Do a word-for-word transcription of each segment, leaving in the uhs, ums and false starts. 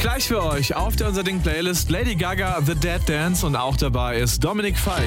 Gleich für euch auf der Unser Ding Playlist Lady Gaga, The Dead Dance und auch dabei ist Dominik Falk.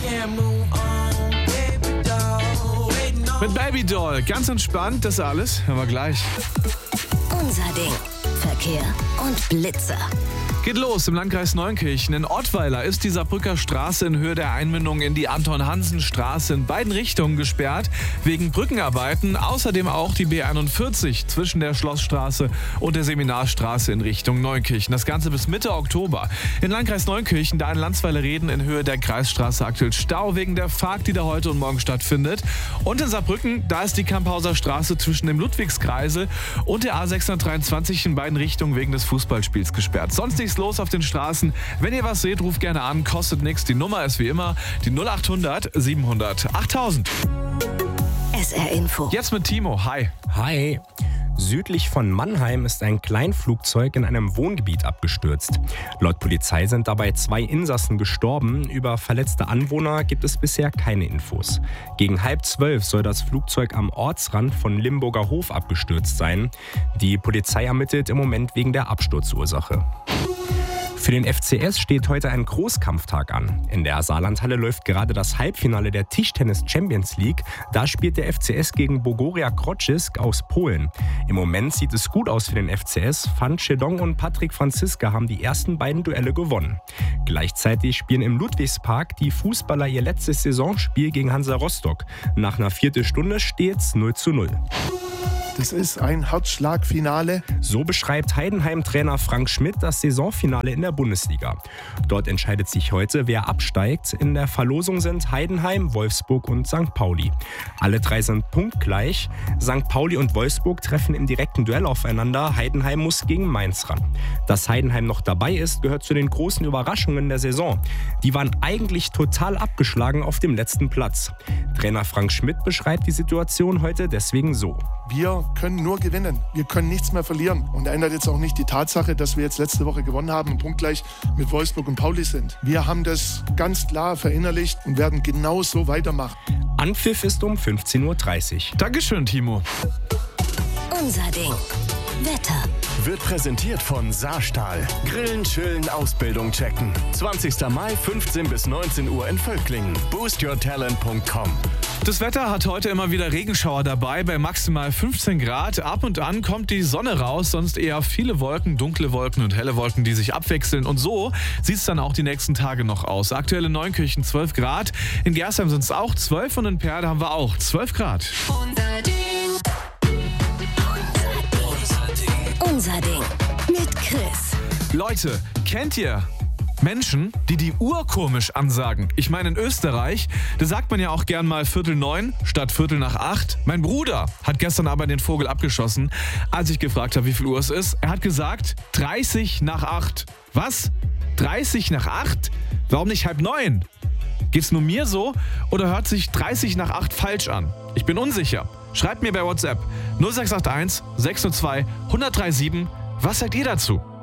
Mit Baby Doll, ganz entspannt, das alles, hören wir gleich. Unser Ding, Verkehr und Blitzer. Geht los im Landkreis Neunkirchen. In Ottweiler ist die Saarbrücker Straße in Höhe der Einmündung in die Anton-Hansen-Straße in beiden Richtungen gesperrt, wegen Brückenarbeiten. Außerdem auch die B einundvierzig zwischen der Schlossstraße und der Seminarstraße in Richtung Neunkirchen. Das Ganze bis Mitte Oktober. In Landkreis Neunkirchen, da in Landsweiler-Reden in Höhe der Kreisstraße aktuell Stau wegen der Fahrt, die da heute und morgen stattfindet. Und in Saarbrücken, da ist die Kamphauser Straße zwischen dem Ludwigskreisel und der A sechshundertdreiundzwanzig in beiden Richtungen wegen des Fußballspiels gesperrt. Sonst nichts los auf den Straßen. Wenn ihr was seht, ruft gerne an, kostet nichts. Die Nummer ist wie immer die null acht hundert siebenhundert achttausend. S R Info. Jetzt mit Timo. Hi. Hi. Südlich von Mannheim ist ein Kleinflugzeug in einem Wohngebiet abgestürzt. Laut Polizei sind dabei zwei Insassen gestorben. Über verletzte Anwohner gibt es bisher keine Infos. Gegen halb zwölf soll das Flugzeug am Ortsrand von Limburger Hof abgestürzt sein. Die Polizei ermittelt im Moment wegen der Absturzursache. Für den F C S steht heute ein Großkampftag an. In der Saarlandhalle läuft gerade das Halbfinale der Tischtennis Champions League. Da spielt der F C S gegen Bogoria Kroczysk aus Polen. Im Moment sieht es gut aus für den F C S. Van Chedong und Patrick Franziska haben die ersten beiden Duelle gewonnen. Gleichzeitig spielen im Ludwigspark die Fußballer ihr letztes Saisonspiel gegen Hansa Rostock. Nach einer Viertelstunde steht's null zu null. Das ist ein Herzschlagfinale. So beschreibt Heidenheim-Trainer Frank Schmidt das Saisonfinale in der Bundesliga. Dort entscheidet sich heute, wer absteigt. In der Verlosung sind Heidenheim, Wolfsburg und Sankt Pauli. Alle drei sind punktgleich. Sankt Pauli und Wolfsburg treffen im direkten Duell aufeinander. Heidenheim muss gegen Mainz ran. Dass Heidenheim noch dabei ist, gehört zu den großen Überraschungen der Saison. Die waren eigentlich total abgeschlagen auf dem letzten Platz. Trainer Frank Schmidt beschreibt die Situation heute deswegen so. Wir können nur gewinnen. Wir können nichts mehr verlieren. Und ändert jetzt auch nicht die Tatsache, dass wir jetzt letzte Woche gewonnen haben und punktgleich mit Wolfsburg und Pauli sind. Wir haben das ganz klar verinnerlicht und werden genau so weitermachen. Anpfiff ist um fünfzehn Uhr dreißig. Dankeschön, Timo. Unser Ding, Wetter. Wird präsentiert von Saarstahl. Grillen, chillen, Ausbildung checken. zwanzigster Mai, fünfzehn bis neunzehn Uhr in Völklingen. boost your talent punkt com. Das Wetter hat heute immer wieder Regenschauer dabei, bei maximal fünfzehn Grad. Ab und an kommt die Sonne raus, sonst eher viele Wolken, dunkle Wolken und helle Wolken, die sich abwechseln. Und so sieht es dann auch die nächsten Tage noch aus. Aktuell in Neunkirchen zwölf Grad, in Gersheim sind es auch zwölf und in Perl haben wir auch zwölf Grad. Unser Ding. Unser Ding mit Chris. Leute, kennt ihr Menschen, die die Uhr komisch ansagen? Ich meine, in Österreich, da sagt man ja auch gern mal Viertel neun statt Viertel nach acht. Mein Bruder hat gestern aber den Vogel abgeschossen, als ich gefragt habe, wie viel Uhr es ist. Er hat gesagt, dreißig nach acht. Was? dreißig nach acht? Warum nicht halb neun? Geht's nur mir so oder hört sich dreißig nach acht falsch an? Ich bin unsicher. Schreibt mir bei WhatsApp null sechs acht eins sechs null zwei eins null drei sieben. Was sagt ihr dazu?